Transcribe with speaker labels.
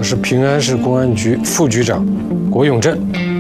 Speaker 1: 是平安市公安局副局长郭永振。